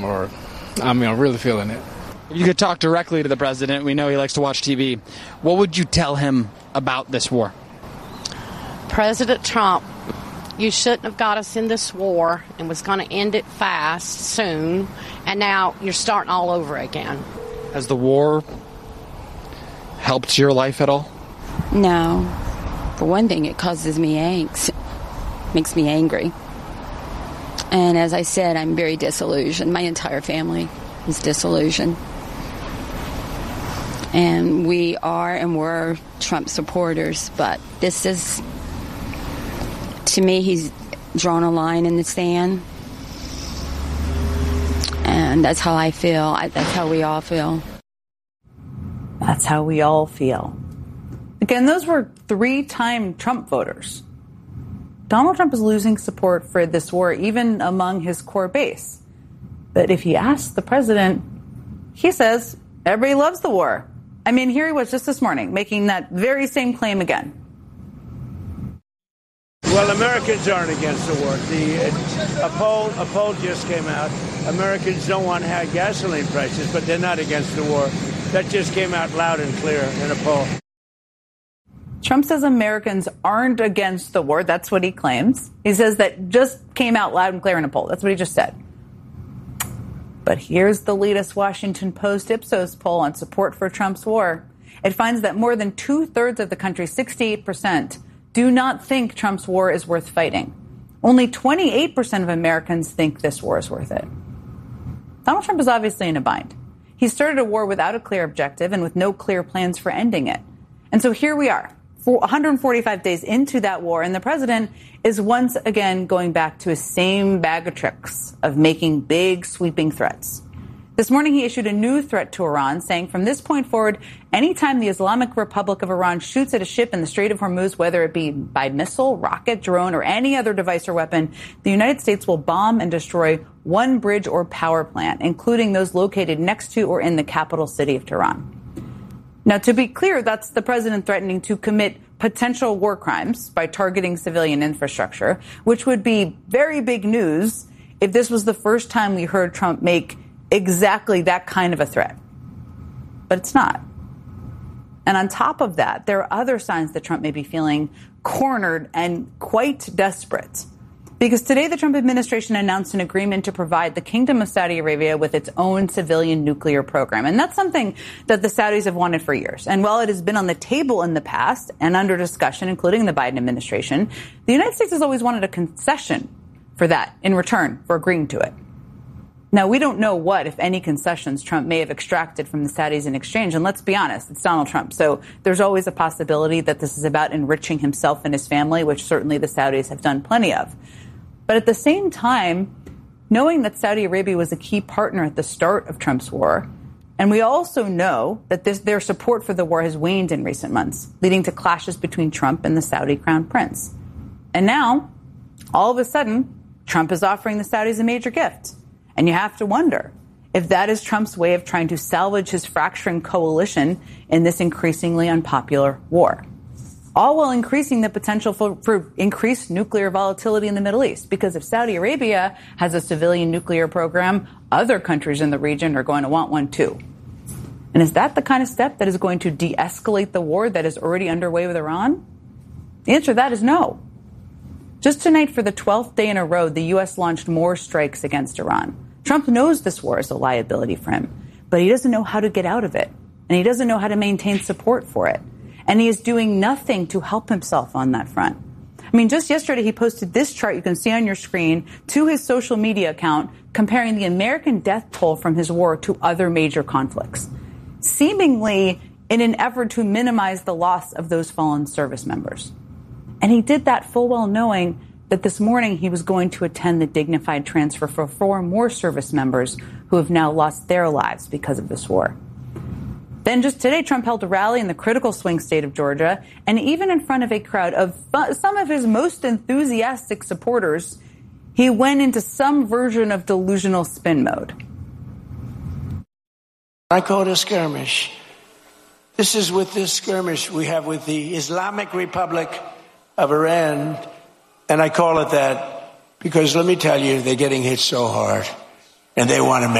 I'm really feeling it. If you could talk directly to the president, we know he likes to watch TV, what would you tell him about this war? President Trump, you shouldn't have got us in this war and was going to end it fast, soon, and now you're starting all over again. Has the war helped your life at all? No. For one thing, it causes me angst. Makes me angry. And as I said, I'm very disillusioned. My entire family is disillusioned. And we are and were Trump supporters, but this is, to me, he's drawn a line in the sand. And that's how I feel. That's how we all feel. That's how we all feel. Again, those were 3-time Trump voters. Donald Trump is losing support for this war, even among his core base. But if you ask the president, he says everybody loves the war. I mean, here he was just this morning making that very same claim again. Well, Americans aren't against the war. A poll just came out. Americans don't want high gasoline prices, but they're not against the war. That just came out loud and clear in a poll. Trump says Americans aren't against the war. That's what he claims. He says that just came out loud and clear in a poll. That's what he just said. But here's the latest Washington Post Ipsos poll on support for Trump's war. It finds that more than 2/3 of the country, 68%, do not think Trump's war is worth fighting. Only 28% of Americans think this war is worth it. Donald Trump is obviously in a bind. He started a war without a clear objective and with no clear plans for ending it. And so here we are, 145 days into that war, and the president is once again going back to his same bag of tricks of making big, sweeping threats. This morning, he issued a new threat to Iran, saying from this point forward, anytime the Islamic Republic of Iran shoots at a ship in the Strait of Hormuz, whether it be by missile, rocket, drone, or any other device or weapon, the United States will bomb and destroy one bridge or power plant, including those located next to or in the capital city of Tehran. Now, to be clear, that's the president threatening to commit potential war crimes by targeting civilian infrastructure, which would be very big news if this was the first time we heard Trump make exactly that kind of a threat. But it's not. And on top of that, there are other signs that Trump may be feeling cornered and quite desperate. Because today the Trump administration announced an agreement to provide the Kingdom of Saudi Arabia with its own civilian nuclear program. And that's something that the Saudis have wanted for years. And while it has been on the table in the past and under discussion, including the Biden administration, the United States has always wanted a concession for that in return for agreeing to it. Now, we don't know what, if any, concessions Trump may have extracted from the Saudis in exchange. And let's be honest, it's Donald Trump. So there's always a possibility that this is about enriching himself and his family, which certainly the Saudis have done plenty of. But at the same time, knowing that Saudi Arabia was a key partner at the start of Trump's war, and we also know that their support for the war has waned in recent months, leading to clashes between Trump and the Saudi crown prince. And now, all of a sudden, Trump is offering the Saudis a major gift. And you have to wonder if that is Trump's way of trying to salvage his fracturing coalition in this increasingly unpopular war. All while increasing the potential for increased nuclear volatility in the Middle East. Because if Saudi Arabia has a civilian nuclear program, other countries in the region are going to want one too. And is that the kind of step that is going to de-escalate the war that is already underway with Iran? The answer to that is no. Just tonight, for the 12th day in a row, the U.S. launched more strikes against Iran. Trump knows this war is a liability for him, but he doesn't know how to get out of it. And he doesn't know how to maintain support for it. And he is doing nothing to help himself on that front. I mean, just yesterday, he posted this chart you can see on your screen to his social media account, comparing the American death toll from his war to other major conflicts, seemingly in an effort to minimize the loss of those fallen service members. And he did that full well knowing that this morning he was going to attend the dignified transfer for 4 more service members who have now lost their lives because of this war. Then just today, Trump held a rally in the critical swing state of Georgia, and even in front of a crowd of some of his most enthusiastic supporters, he went into some version of delusional spin mode. I call it a skirmish. This is with this skirmish we have with the Islamic Republic of Iran, and I call it that because let me tell you, they're getting hit so hard. and they want to make